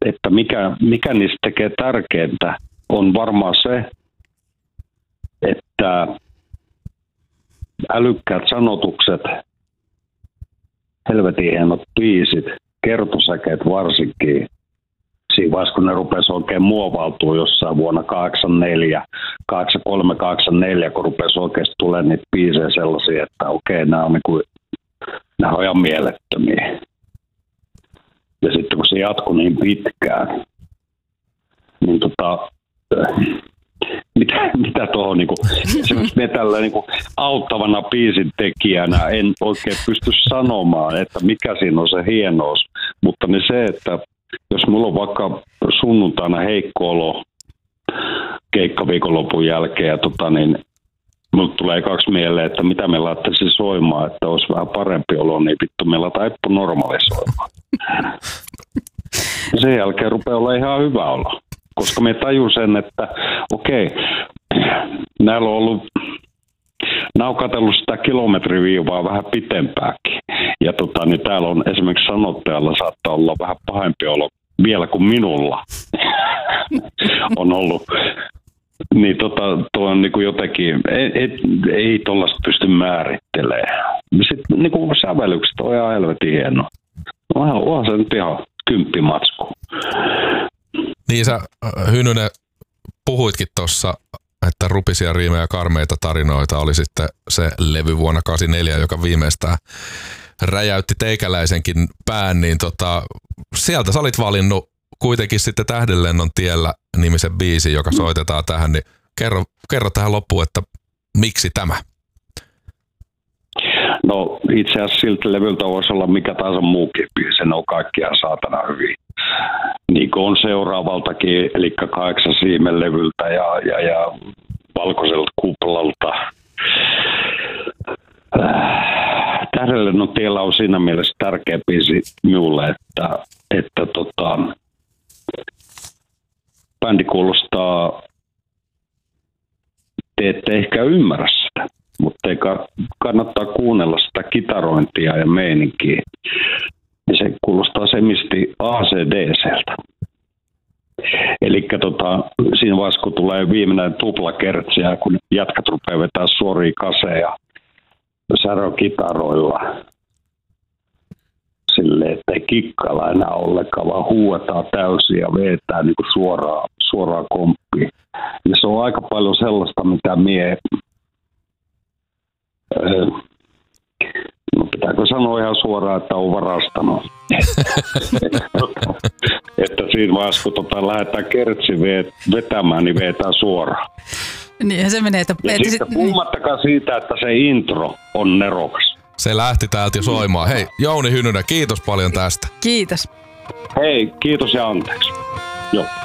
että mikä niistä tekee tärkeintä, on varmaan se, että älykkäät sanotukset, helvetin hienot biisit, kertosäkeet varsinkin, siinä vaiheessa kun ne rupesi oikein muovautua jossain vuonna 84, 83, 84, kun rupesi oikeasti tulemaan niitä biisejä sellaisia, että okei, nämä on ihan mielettömiä. Ja sitten kun se jatkui niin pitkään, niin mitä tuohon esimerkiksi me tällä auttavana biisin tekijänä en oikein pysty sanomaan, että mikä siinä on se hienous, mutta niin se, että jos mulla on vaikka sunnuntaina heikko olo keikkaviikonlopun jälkeen ja niin mulle tulee kaksi mieleen, että mitä me laittaisiin soimaan, että olisi vähän parempi olo, niin vittu me laitetaan Eppu Normaali soimaan. Sen jälkeen rupeaa olla ihan hyvä olo, koska me tajun sen, että okei, näillä on ollut, nämä on katsellut sitä kilometriviivaa vähän pitempääkin. Ja niin täällä on esimerkiksi sanottajalla saattaa olla vähän pahempi olo vielä kuin minulla on ollut. Niin tuo on jotenkin, ei tuollaista pysty määrittelemään. Sitten sävellykset on ihan helvetin hienoa. Onhan se nyt ihan kymppimatsku. Niin sä, Hynynen, puhuitkin tuossa, että rupisia riimejä ja karmeita tarinoita oli sitten se levy vuonna 1984, joka viimeistään räjäytti teikäläisenkin pään, niin sieltä sä olit valinnut kuitenkin sitten Tähdenlennon tiellä -nimisen biisin, joka soitetaan tähän, niin kerro tähän loppuun, että miksi tämä? No itse asiassa siltä levyltä voisi olla mikä tahansa muukin biisi, ne on kaikkiaan saatana hyvin. Niin kuin on seuraavaltakin, eli 8 Siimen levyltä ja Valkoiselta kuplalta. Tähdenlennon tiellä on siinä mielessä tärkeä biisi minulle, että bändi kuulostaa, te ette ehkä ymmärrä sitä, mutta kannattaa kuunnella sitä kitarointia ja meininkiä. Ja se kuulostaa semisti AC/DC:ltä. Eli siinä vaiheessa, kun tulee viimeinen tuplakertsiä, kun jätkät rupeaa vetää suoria kaseja särökitaroilla, silleen, että ei kikkailla enää ollenkaan, vaan huuetaan täysin ja vetää suoraan komppiin. Ja se on aika paljon sellaista, mitä pitääkö sanoa ihan suoraan, että on varastanut. Että siinä vaiheessa, kun lähdetään kertsi vetämään, niin vetää suoraan. Niinhän se menee. Ja sitten puhumattakaan siitä, että se intro on nerokas. Se lähti täältä jo soimaan. Hei, Jouni Hynynen, kiitos paljon tästä. Kiitos. Hei, kiitos ja anteeksi. Joo.